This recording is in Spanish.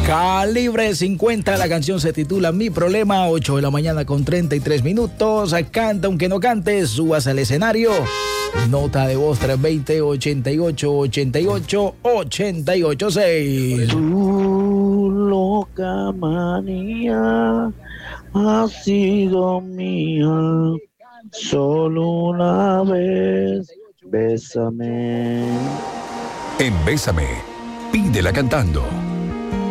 Calibre 50, la canción se titula Mi Problema, 8 de la mañana con 33 minutos. Canta aunque no cantes, subas al escenario. Nota de voz 320-88-88-88-6. Tu loca manía ha sido mía, solo una vez, bésame. En Bésame, pídela cantando.